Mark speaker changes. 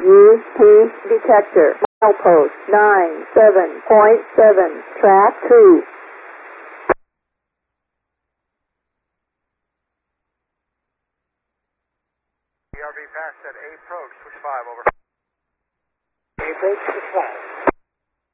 Speaker 1: UP detector. Milepost 97.7. Track 2.
Speaker 2: BRV passed at A approach, switch 5 over.
Speaker 3: A approach, switch 5.